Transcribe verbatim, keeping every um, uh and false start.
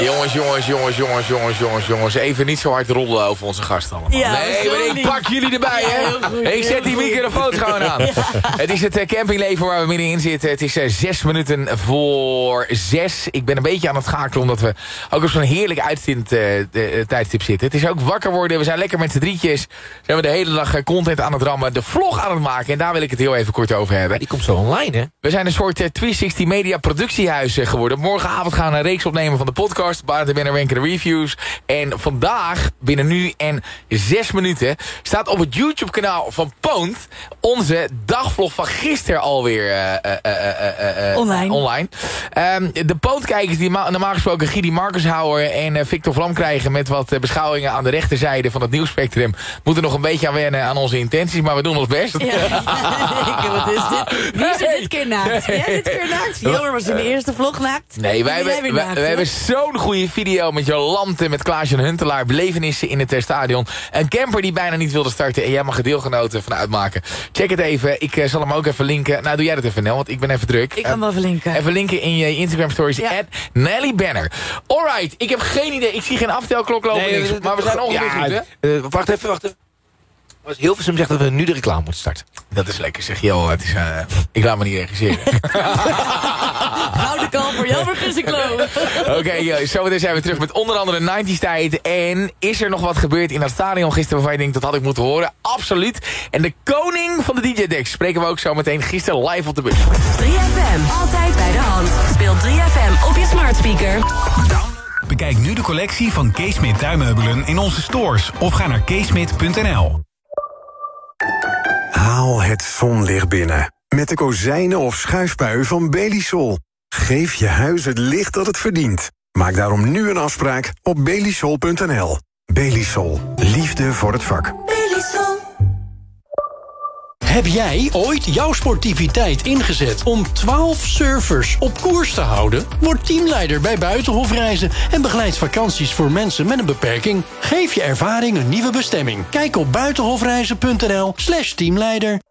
Jongens, jongens, jongens, jongens, jongens, jongens, jongens. Even niet zo hard rollen over onze gasten allemaal. Ja, nee, maar ik niet. pak jullie erbij, hè. Ja, goed, ik zet die microfoons gewoon aan. Ja. Het is het uh, campingleven waar we middenin zitten. Het is uh, zes minuten voor zes. Ik ben een beetje aan het schakelen omdat we ook op zo'n heerlijk uitstint uh, uh, tijdstip zitten. Het is ook wakker worden. We zijn lekker met z'n drietjes. Zijn we de hele dag uh, content aan het rammen. De vlog aan het maken. En daar wil ik het heel even kort over hebben. Die komt zo online, hè? We zijn een soort uh, driehonderdzestig media productiehuis uh, geworden. Morgenavond gaan we een reeks opnemen van de podcast. Barend en Wenker de reviews. En vandaag, binnen nu en zes minuten... staat op het YouTube-kanaal van Poont... onze dagvlog van gisteren alweer uh, uh, uh, uh, uh, online. online. Um, de Poont-kijkers die ma normaal gesproken Gidi Markenshouwer... en uh, Victor Vlam krijgen met wat uh, beschouwingen aan de rechterzijde van het nieuwsspectrum... moeten nog een beetje aan wennen aan onze intenties, maar we doen ons best. Ja. Wat is dit? Wie is er dit keer naakt? Jij dit keer naakt? Jammer, was in de eerste vlog naakt. Nee, wij hebben, wij, naakt, wij hebben zo'n goede video met Jolante, met Klaas-Jan Huntelaar. Belevenissen in het uh, stadion. Een camper die bijna niet wilde starten. En jij mag er deelgenoten van uitmaken. Check het even. Ik uh, zal hem ook even linken. Nou, doe jij dat even, Nel, want ik ben even druk. Ik kan uh, wel even linken. Even linken in je Instagram stories. Ja. At Nelly Banner. Alright, ik heb geen idee. Ik zie geen aftelklok lopen. Nee, niks, nee, maar we zijn ongeveer ja, goed, hè? uh, wacht even, wacht even. Als Hilversum zegt dat we nu de reclame moeten starten. Dat is lekker, zeg je al. Het is, uh, ik laat me niet regisseren. Gouden kal voor Jammer Vissenklo. Oké, okay, zometeen zijn we terug met onder andere negenties tijd. En is er nog wat gebeurd in dat stadion gisteren waarvan je denkt dat had ik moeten horen? Absoluut. En de koning van de D J-decks spreken we ook zo meteen gisteren live op de bus. drie F M, altijd bij de hand. Speel drie F M op je smart speaker. Bekijk nu de collectie van Keesmit tuinmeubelen in onze stores of ga naar keesmit punt n l. Haal het zonlicht binnen met de kozijnen of schuifpui van Belisol. Geef je huis het licht dat het verdient. Maak daarom nu een afspraak op belisol punt n l. Belisol. Liefde voor het vak. Belisol. Heb jij ooit jouw sportiviteit ingezet om twaalf surfers op koers te houden? Word teamleider bij Buitenhofreizen en begeleid vakanties voor mensen met een beperking. Geef je ervaring een nieuwe bestemming. Kijk op buitenhofreizen punt n l slash teamleider.